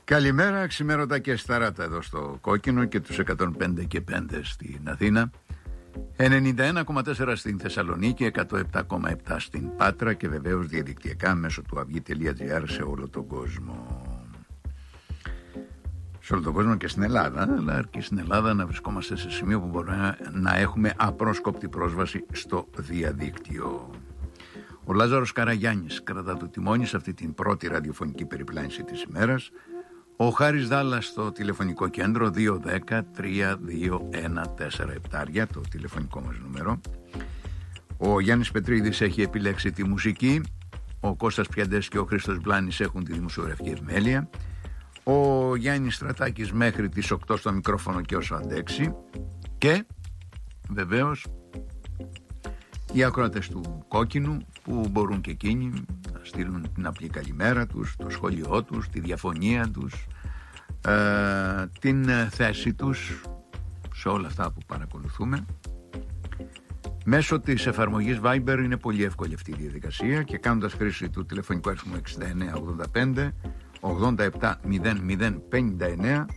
Καλημέρα, ξημέρωτα και σταράτα εδώ στο Κόκκινο και τους 105 και 5 στην Αθήνα, 91,4 στην Θεσσαλονίκη, 107,7 στην Πάτρα και βεβαίως διαδικτυακά μέσω του avi.gr σε όλο τον κόσμο. Σε όλο τον κόσμο και στην Ελλάδα, αλλά και στην Ελλάδα να βρισκόμαστε σε σημείο που μπορούμε να έχουμε απρόσκοπτη πρόσβαση στο διαδίκτυο. Ο Λάζαρος Καραγιάννης κρατά το τιμόνι σε αυτή την πρώτη ραδιοφωνική περιπλάνηση της ημέρας. Ο Χάρης Δάλλας στο τηλεφωνικό κέντρο 210-3214-7, το τηλεφωνικό μας νούμερο. Ο Γιάννης Πετρίδης έχει επιλέξει τη μουσική. Ο Κώστας Πιαντές και ο Χρήστος Μπλάνης έχουν τη δημοσιογραφική επιμέλεια. Ο Γιάννης Στρατάκης μέχρι τις 8 στο μικρόφωνο και όσο αντέξει. Και βεβαίως οι ακροατές του Κόκκινου που μπορούν και εκείνοι να στείλουν την απλή καλημέρα τους, το σχόλιο τους, τη διαφωνία τους, την θέση τους σε όλα αυτά που παρακολουθούμε. Μέσω της εφαρμογής Viber είναι πολύ εύκολη αυτή η διαδικασία και κάνοντας χρήση του τηλεφωνικού αριθμού 6985 870059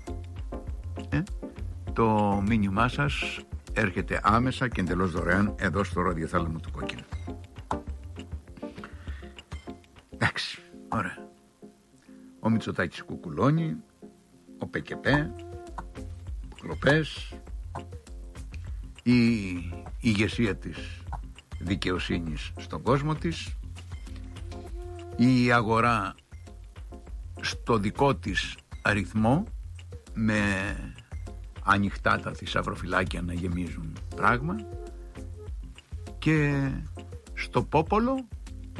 το μήνυμά σας έρχεται άμεσα και εντελώς δωρεάν εδώ στο ραδιοθάλαμο του Κόκκινου. Εντάξει, ωραία. Ο Μητσοτάκης κουκουλώνει, ο ΠΚΠ, κλοπές, η ηγεσία της δικαιοσύνης στον κόσμο της, η αγορά στο δικό της αριθμό με ανοιχτά τα θησαυροφυλάκια να γεμίζουν πράγμα και στο πόπολο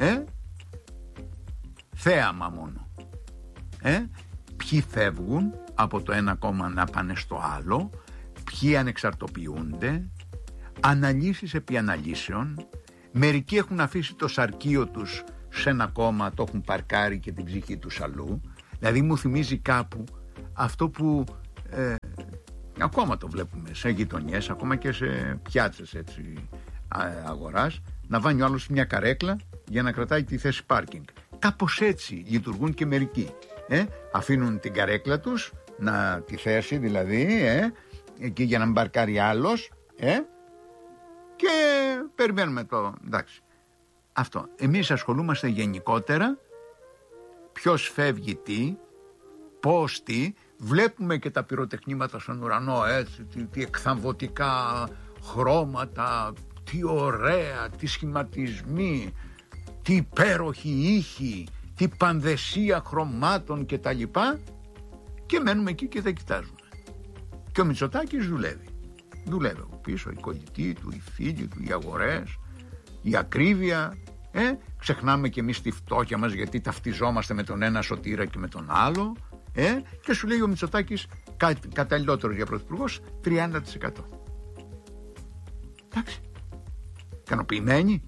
θέαμα μόνο. Ποιοι φεύγουν από το ένα κόμμα να πάνε στο άλλο, ποιοι ανεξαρτοποιούνται, αναλύσεις επί αναλύσεων. Μερικοί έχουν αφήσει το σαρκείο τους σε ένα κόμμα, το έχουν παρκάρει και την ψυχή τους αλλού. Δηλαδή μου θυμίζει κάπου αυτό που ακόμα το βλέπουμε σε γειτονιές, ακόμα και σε πιάτσες έτσι, αγοράς, να βάνει ο άλλος μια καρέκλα για να κρατάει τη θέση πάρκινγκ. Κάπως έτσι λειτουργούν και μερικοί. Αφήνουν την καρέκλα τους, τη θέση δηλαδή, εκεί για να μην παρκάρει άλλος, και περιμένουμε το. Εντάξει. Αυτό. Εμείς ασχολούμαστε γενικότερα ποιος φεύγει τι, πώς τι. Βλέπουμε και τα πυροτεχνήματα στον ουρανό, έτσι, τι εκθαμβωτικά χρώματα, τι ωραία, τι σχηματισμοί, τι υπέροχοι ήχοι, τι πανδεσία χρωμάτων και τα λοιπά, και μένουμε εκεί και δεν κοιτάζουμε. Και ο Μητσοτάκης δουλεύει από πίσω, η κολλητή του, οι φίλοι του, οι αγορές, η ακρίβεια. Ξεχνάμε και εμείς τη φτώχεια μας γιατί ταυτιζόμαστε με τον ένα σωτήρα και με τον άλλο, και σου λέει ο Μητσοτάκης καταλληλότερος για πρωθυπουργός 30%. Εντάξει, ικανοποιημένοι.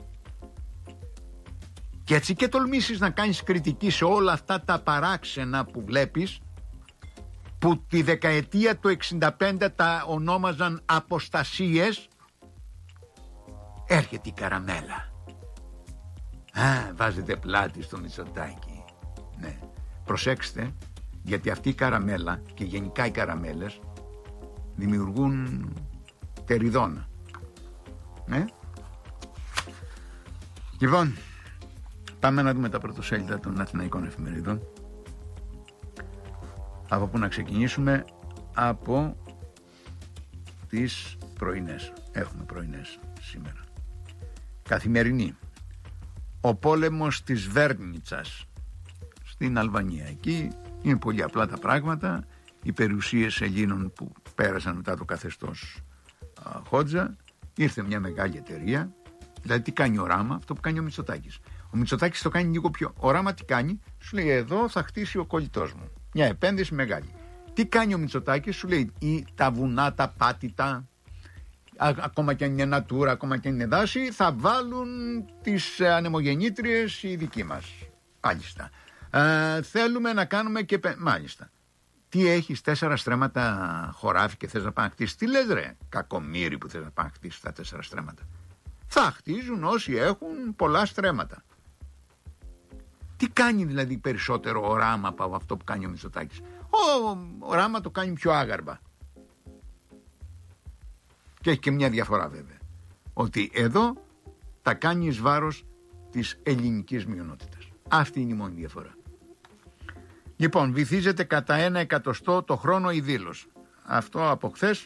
Και έτσι και τολμήσεις να κάνεις κριτική σε όλα αυτά τα παράξενα που βλέπεις, που τη δεκαετία του 65 τα ονόμαζαν αποστασίες, έρχεται η καραμέλα. Βάζετε πλάτη στο Μητσοτάκη. Ναι, προσέξτε, γιατί αυτή η καραμέλα και γενικά οι καραμέλες δημιουργούν τεριδόνα. Λοιπόν, πάμε να δούμε τα πρωτοσέλιδα των αθηναϊκών εφημερίδων. Από πού να ξεκινήσουμε? Από τις πρωινές. Έχουμε πρωινές σήμερα. Καθημερινή. Ο πόλεμος της Βέρνιτσας στην Αλβανία. Εκεί είναι πολύ απλά τα πράγματα. Οι περιουσίες Ελλήνων που πέρασαν μετά το καθεστώς Χότζα. Ήρθε μια μεγάλη εταιρεία. Δηλαδή τι κάνει ο Ράμα? Αυτό που κάνει ο Μητσοτάκης. Ο Μητσοτάκης το κάνει λίγο πιο. Ο Ράμα τι κάνει? Σου λέει εδώ θα χτίσει ο κολλητός μου. Μια επένδυση μεγάλη. Τι κάνει ο Μητσοτάκης? Σου λέει τα βουνά, τα πάτητα, ακόμα και αν είναι natura, ακόμα και αν είναι δάση, θα βάλουν τις ανεμογεννήτριες οι δικοί μας. Μάλιστα. Θέλουμε να κάνουμε και. Μάλιστα. Τι έχεις 4 στρέμματα χωράφι και θες να πάνε να χτίσεις? Τι λες ρε κακομοίρη που θες να πάνε να χτίσεις τα 4 στρέμματα? Θα χτίζουν όσοι έχουν πολλά στρέμματα. Τι κάνει δηλαδή περισσότερο οράμα από αυτό που κάνει ο Μητσοτάκης? Οράμα το κάνει πιο άγαρμα. Και έχει και μια διαφορά βέβαια, ότι εδώ τα κάνει εις βάρος της ελληνικής μειονότητας. Αυτή είναι η μόνη διαφορά. Λοιπόν, βυθίζεται κατά 1/100 το χρόνο η δήλωση. Αυτό από χθες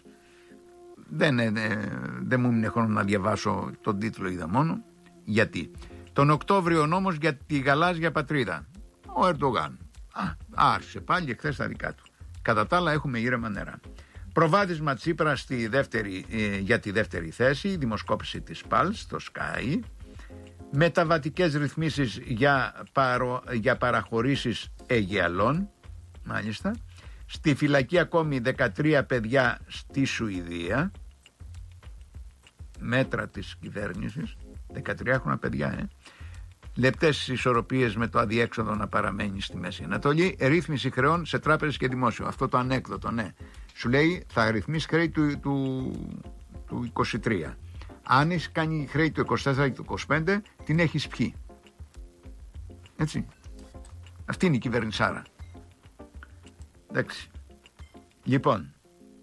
δεν μου έμεινε χρόνο να διαβάσω τον τίτλο, είδα μόνο. Γιατί τον Οκτώβριο ο νόμος για τη γαλάζια πατρίδα, ο Ερντογάν άρχισε πάλι και χθες τα δικά του. Κατά τα άλλα έχουμε ήρεμα νερά. Προβάδισμα Τσίπρα για τη δεύτερη θέση, δημοσκόπηση της ΠΑΛ στο Sky. Μεταβατικές ρυθμίσεις για παραχωρήσεις Αιγαιαλών, μάλιστα. Στη φυλακή ακόμη 13 παιδιά στη Σουηδία. Μέτρα της κυβέρνησης, 13 παιδιά, Λεπτές ισορροπίες με το αδιέξοδο να παραμένει στη Μέση Ανατολή. Ρύθμιση χρεών σε τράπεζες και δημόσιο. Αυτό το ανέκδοτο, ναι. Σου λέει θα ρυθμίσει χρέη του 23. Αν έχει κάνει χρέη του 24 και του 25, την έχεις πιει. Έτσι. Αυτή είναι η κυβερνησάρα. Εντάξει. Λοιπόν,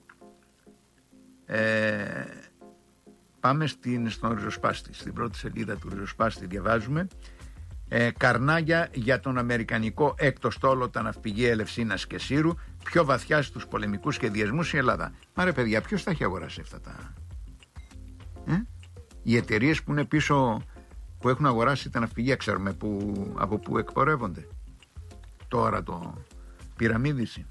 πάμε στον ριζοσπάστη. Στην πρώτη σελίδα του ριζοσπάστη διαβάζουμε καρνάγια για τον αμερικανικό έκτο στόλο, τα ναυπηγεία Ελευσίνας και Σύρου, πιο βαθιά στους πολεμικούς σχεδιασμούς η Ελλάδα. Μα ρε παιδιά, ποιος τα έχει αγοράσει αυτά τα... Οι εταιρείες που είναι πίσω, που έχουν αγοράσει τα ναυπηγεία, ξέρουμε από πού εκπορεύονται. Τώρα το πυραμίδισι.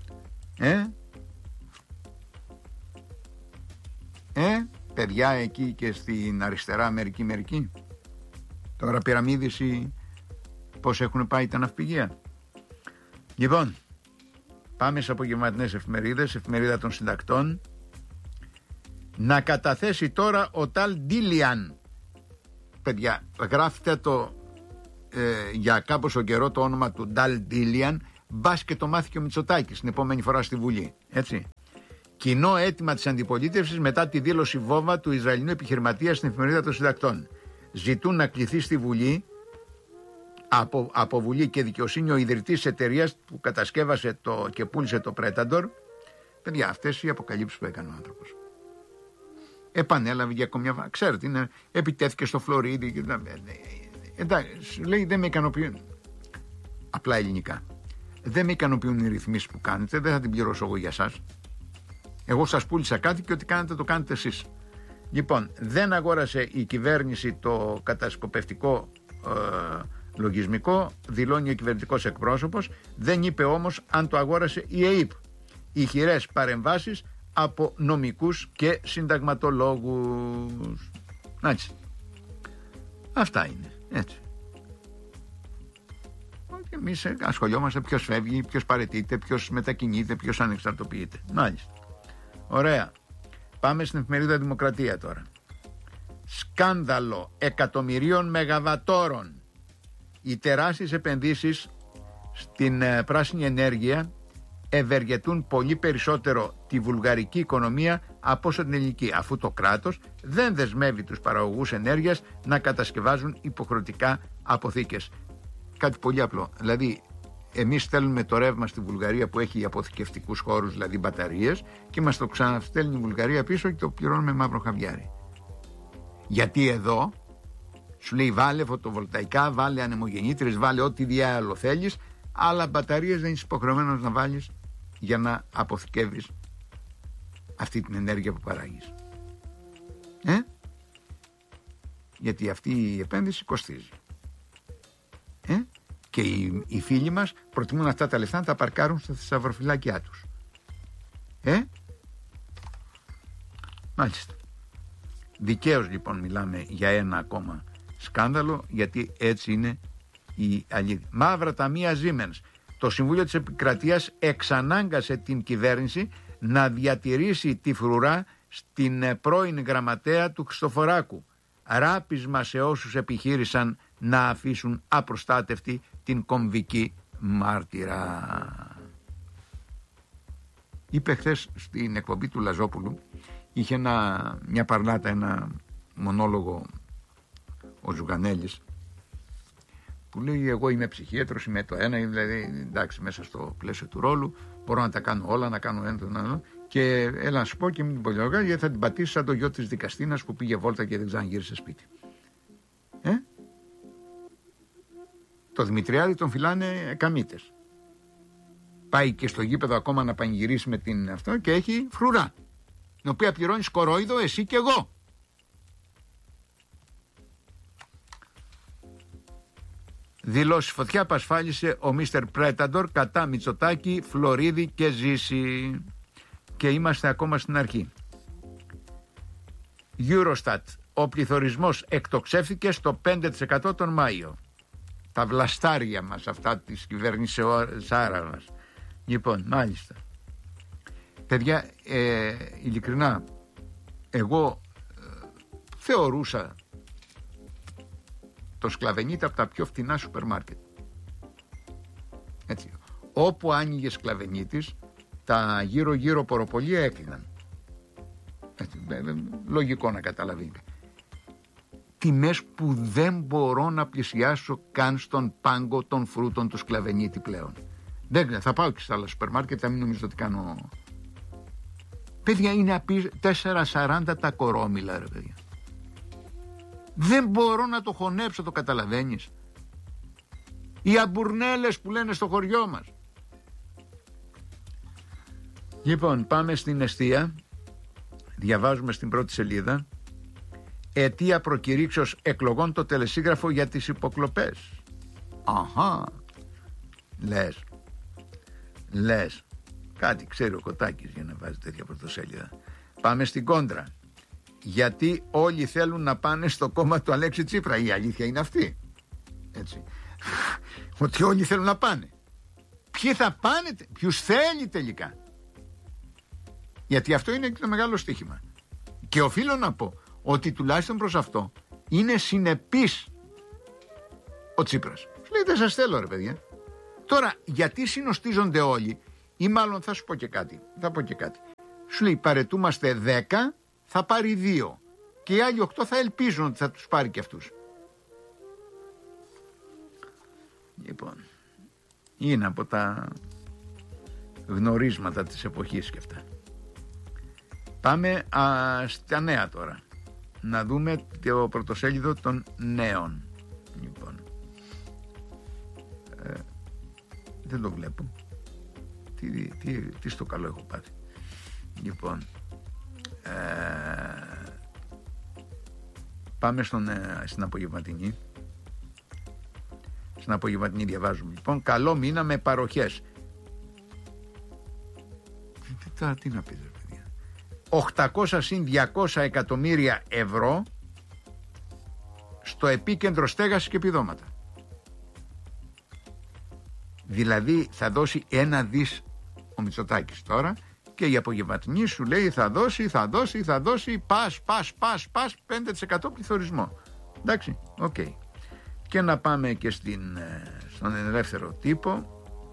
Παιδιά εκεί και στην αριστερά μερική. Τώρα πυραμίδισι πώς έχουν πάει τα ναυπηγεία. Λοιπόν, πάμε σε απογευματινές εφημερίδες. Εφημερίδα των Συντακτών. Να καταθέσει τώρα ο Ταλ Ντίλιαν. Παιδιά, γράφτε το για κάποιο καιρό το όνομα του Ταλ Ντίλιαν. Μπας και το μάθει και ο Μητσοτάκης την επόμενη φορά στη Βουλή. Έτσι. Κοινό αίτημα της αντιπολίτευσης μετά τη δήλωση βόμβα του Ισραηλινού επιχειρηματία στην εφημερίδα των Συντακτών. Ζητούν να κληθεί στη Βουλή, από Βουλή και Δικαιοσύνη, ο ιδρυτής της εταιρείας που κατασκεύασε και πούλησε το Πρέταντορ. Παιδιά, αυτές οι αποκαλύψεις που έκανε ο άνθρωπος. Επανέλαβε για ακόμη ξέρετε, επιτέθηκε στο Φλωρίδι. Εντάξει, λέει δεν με ικανοποιούν. Απλά ελληνικά. Δεν με ικανοποιούν οι ρυθμίσεις που κάνετε, δεν θα την πληρώσω εγώ για σας. Εγώ σας πούλησα κάτι και ό,τι κάνετε το κάνετε εσείς. Λοιπόν, δεν αγόρασε η κυβέρνηση το κατασκοπευτικό λογισμικό, δηλώνει ο κυβερνητικός εκπρόσωπος. Δεν είπε όμως αν το αγόρασε η ΕΕΠ. Ηχηρές παρεμβάσεις από νομικούς και συνταγματολόγους. Έτσι. Αυτά είναι. Έτσι. Και εμείς ασχολιόμαστε ποιος φεύγει, ποιος παραιτείται, ποιος μετακινείται, ποιος ανεξαρτοποιείται. Μάλιστα. Ωραία. Πάμε στην εφημερίδα Δημοκρατία τώρα. Σκάνδαλο εκατομμυρίων μεγαβατόρων. Οι τεράστιες επενδύσεις στην πράσινη ενέργεια ευεργετούν πολύ περισσότερο τη βουλγαρική οικονομία από όσο την ελληνική, αφού το κράτος δεν δεσμεύει τους παραγωγούς ενέργειας να κατασκευάζουν υποχρεωτικά αποθήκες. Κάτι πολύ απλό. Δηλαδή, εμείς στέλνουμε το ρεύμα στη Βουλγαρία που έχει αποθηκευτικούς χώρους, δηλαδή μπαταρίες, και μας το ξαναστέλνει η Βουλγαρία πίσω και το πληρώνουμε μαύρο χαβιάρι. Γιατί εδώ σου λέει βάλε φωτοβολταϊκά, βάλε ανεμογεννήτριες, βάλε ό,τι διάλογο θέλεις, αλλά μπαταρίες δεν είσαι υποχρεωμένος να βάλεις για να αποθηκεύεις αυτή την ενέργεια που παράγεις. Γιατί αυτή η επένδυση κοστίζει. Και οι φίλοι μας προτιμούν αυτά τα λεφτά να τα παρκάρουν στα θησαυροφυλάκια τους. Μάλιστα. Δικαίως λοιπόν μιλάμε για ένα ακόμα σκάνδαλο, γιατί έτσι είναι η αλήθεια. Μαύρα ταμεία Siemens. Το Συμβούλιο της Επικρατείας εξανάγκασε την κυβέρνηση να διατηρήσει τη φρουρά στην πρώην γραμματέα του Χριστοφοράκου. Ράπισμα σε όσους επιχείρησαν να αφήσουν απροστάτευτη την κομβική μάρτυρα. Είπε χθες στην εκπομπή του Λαζόπουλου, είχε μια παρλάτα, ένα μονόλογο ο Ζουγανέλης, που λέει εγώ είμαι ψυχίατρος, είμαι το ένα, δηλαδή εντάξει μέσα στο πλαίσιο του ρόλου μπορώ να τα κάνω όλα, να κάνω ένα τον άλλο και έλα να σου πω και μην την πολιογά γιατί θα την πατήσει σαν το γιο της δικαστίνας που πήγε βόλτα και δεν ξαναγύρισε σπίτι. Το Δημητριάδη τον φυλάνε καμίτες. Πάει και στο γήπεδο ακόμα να πανηγυρίσει με την αυτό και έχει φρουρά, την οποία πληρώνει κορόιδο εσύ και εγώ. Δηλώσει φωτιά απασφάλισε ο Μίστερ Πρέταντορ κατά Μητσοτάκη, Φλωρίδη και Ζήση. Και είμαστε ακόμα στην αρχή. Eurostat. Ο πληθωρισμός εκτοξεύθηκε στο 5% τον Μάιο. Τα βλαστάρια μας αυτά της κυβέρνησης Σάρα μας. Λοιπόν, μάλιστα. Παιδιά, ειλικρινά, εγώ θεωρούσα το Σκλαβενίτη από τα πιο φτηνά σούπερ μάρκετ. Έτσι. Όπου άνοιγε Σκλαβενίτης, τα γύρω-γύρω ποροπολία έκλειναν. Έτσι, λογικό να καταλαβαίνει. Τιμές που δεν μπορώ να πλησιάσω καν στον πάγκο των φρούτων του Σκλαβενίτη πλέον. Δεν, θα πάω και στα άλλα σούπερ μάρκετ, θα μην νομίζω ότι κάνω. Παιδιά, είναι 4,40 τα κορόμιλα, ρε παιδιά. Δεν μπορώ να το χωνέψω, το καταλαβαίνεις. Οι αμπουρνέλες που λένε στο χωριό μας. Λοιπόν, πάμε στην εστία. Διαβάζουμε στην πρώτη σελίδα. Αιτία προκηρύξεως εκλογών το τελεσίγραφο για τις υποκλοπές. Αχα. Λες. Κάτι ξέρει ο Κωτάκης για να βάζει τέτοια πρωτοσέλιδα. Πάμε στην κόντρα. Γιατί όλοι θέλουν να πάνε στο κόμμα του Αλέξη Τσίπρα. Η αλήθεια είναι αυτή. Έτσι. Ότι όλοι θέλουν να πάνε. Ποιοι θα πάνε, ποιους θέλει τελικά. Γιατί αυτό είναι και το μεγάλο στοίχημα. Και οφείλω να πω ότι τουλάχιστον προς αυτό είναι συνεπής ο Τσίπρας. Σου λέει δεν σας θέλω ρε παιδιά. Τώρα γιατί συνοστίζονται όλοι, ή μάλλον θα σου πω και κάτι. Σου λέει παρετούμαστε 10, θα πάρει 2 και οι άλλοι 8 θα ελπίζουν ότι θα τους πάρει και αυτούς. Λοιπόν, είναι από τα γνωρίσματα της εποχής και αυτά. Πάμε στα νέα τώρα. Να δούμε το πρωτοσέλιδο των νέων. Λοιπόν, δεν το βλέπω. Τι στο καλό έχω πάθει. Λοιπόν, πάμε στην απογευματινή. Στην απογευματινή διαβάζουμε λοιπόν. Καλό μήνα με παροχές. Τι να πεις ρε παιδιά. 800 συν 200 εκατομμύρια ευρώ στο επίκεντρο στέγασης και επιδόματα. Δηλαδή θα δώσει 1 δις ο Μητσοτάκης τώρα και η απογευματινή σου λέει θα δώσει πας 5% πληθωρισμό. Εντάξει, οκ. Και να πάμε και στον ελεύθερο τύπο.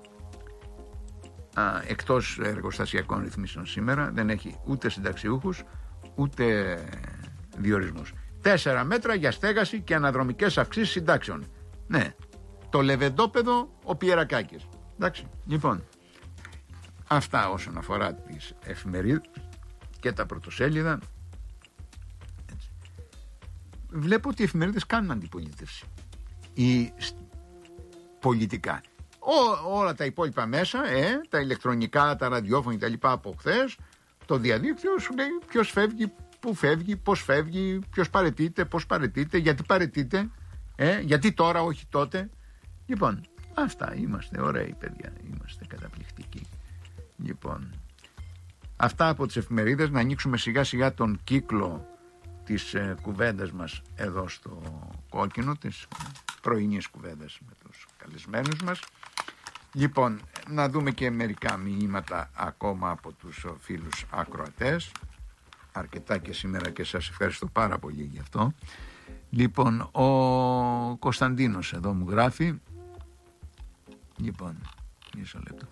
Εκτός εργοστασιακών ρυθμίσεων σήμερα δεν έχει ούτε συνταξιούχους ούτε διορισμούς. 4 μέτρα για στέγαση και αναδρομικές αυξήσεις συντάξεων. Ναι, το λεβεντόπεδο ο Πιερακάκης. Εντάξει, λοιπόν, αυτά όσον αφορά τις εφημερίδες και τα πρωτοσέλιδα. Έτσι. Βλέπω ότι οι εφημερίδες κάνουν αντιπολίτευση ή πολιτικά. Όλα τα υπόλοιπα μέσα, τα ηλεκτρονικά, τα ραδιόφωνα και τα λοιπά από χθες, το διαδίκτυο σου λέει ποιος φεύγει, πού φεύγει, πώς φεύγει, ποιος παραιτείται, πώς παραιτείται, γιατί παραιτείται, γιατί τώρα όχι τότε. Λοιπόν, αυτά είμαστε ωραίοι παιδιά, είμαστε καταπληκτικοί. Λοιπόν, αυτά από τις εφημερίδες. Να ανοίξουμε σιγά σιγά τον κύκλο της κουβέντας μας εδώ στο κόκκινο, της πρωινής κουβέντας με τους καλεσμένους μας. Λοιπόν, να δούμε και μερικά μηνύματα ακόμα από τους φίλους ακροατές. Αρκετά και σήμερα και σας ευχαριστώ πάρα πολύ γι' αυτό. Λοιπόν, ο Κωνσταντίνος εδώ μου γράφει. Λοιπόν, μισό λεπτό.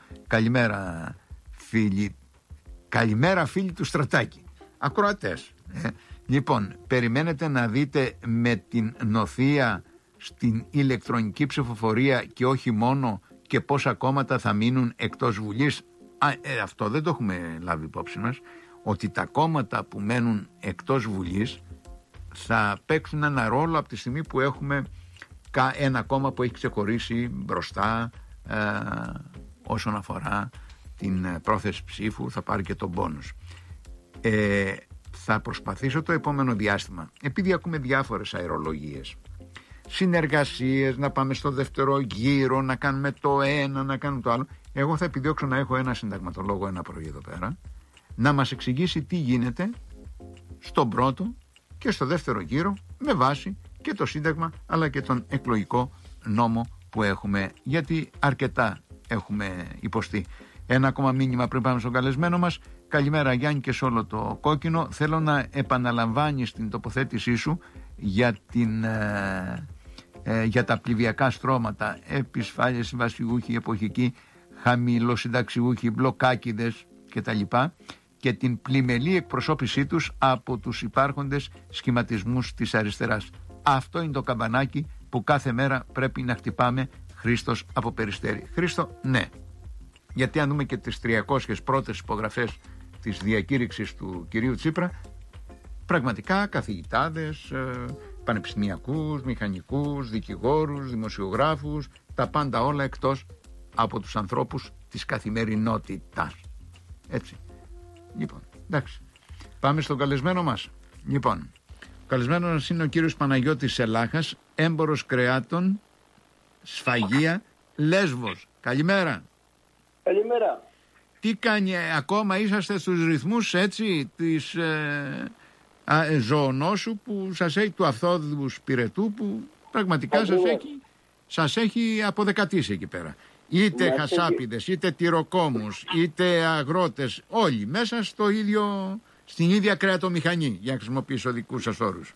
Καλημέρα φίλοι του Στρατάκη. Ακροατές. Λοιπόν, περιμένετε να δείτε με την νοθεία στην ηλεκτρονική ψηφοφορία και όχι μόνο, και πόσα κόμματα θα μείνουν εκτός Βουλής. Αυτό δεν το έχουμε λάβει υπόψη μας, ότι τα κόμματα που μένουν εκτός Βουλής θα παίξουν ένα ρόλο από τη στιγμή που έχουμε ένα κόμμα που έχει ξεχωρίσει μπροστά όσον αφορά την πρόθεση ψήφου, θα πάρει και τον πόνους. Θα προσπαθήσω το επόμενο διάστημα, επειδή ακούμε διάφορες αερολογίες, συνεργασίες, να πάμε στο δεύτερο γύρο, να κάνουμε το ένα, να κάνουμε το άλλο. Εγώ θα επιδιώξω να έχω ένα συνταγματολόγο ένα πρωί εδώ πέρα, να μας εξηγήσει τι γίνεται στον πρώτο και στο δεύτερο γύρο, με βάση και το Σύνταγμα αλλά και τον εκλογικό νόμο που έχουμε, γιατί αρκετά έχουμε υποστεί. Ένα ακόμα μήνυμα πριν πάμε στον καλεσμένο μας. Καλημέρα Γιάννη και σε όλο το κόκκινο. Θέλω να επαναλαμβάνεις την τοποθέτησή σου για τα πληβιακά στρώματα, επισφάλειες συμβασιούχοι, εποχικοί, χαμηλοσυνταξιούχοι, μπλοκάκιδες κτλ. Και την πλημελή εκπροσώπησή τους από τους υπάρχοντες σχηματισμούς της αριστεράς. Αυτό είναι το καμπανάκι που κάθε μέρα πρέπει να χτυπάμε. Χρήστος από Περιστέρι. Χρήστο, ναι. Γιατί αν δούμε και τις 300 πρώτες υπογραφές της διακήρυξης του κυρίου Τσίπρα, πραγματικά καθηγητάδες, πανεπιστημιακούς, μηχανικούς, δικηγόρους, δημοσιογράφους, τα πάντα όλα εκτός από τους ανθρώπους της καθημερινότητας. Έτσι. Λοιπόν, εντάξει. Πάμε στον καλεσμένο μας. Λοιπόν, ο καλεσμένος μας είναι ο κύριος Παναγιώτης Σελάχας, έμπορος κρεάτων, Σφαγεία, Λέσβος. Καλημέρα. Καλημέρα. Τι κάνει, ακόμα είσαστε στους ρυθμούς έτσι της ζωονόσου που σας έχει, του αυθόδου σπιρετού, που πραγματικά σας έχει αποδεκατήσει εκεί πέρα. Είτε χασάπιδες, είτε τυροκόμους, είτε αγρότες, όλοι μέσα στην ίδια κρεατομηχανή, για να χρησιμοποιήσω δικούς σας όρους.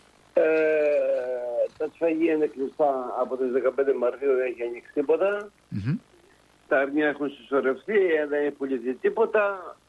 Τα σφαγεία είναι κλειστά από τις 15 Μαρτίου, δεν έχει ανοίξει τίποτα. Τα αρνιά έχουν συσσωρευτεί, δεν έχει πουληθεί τίποτα.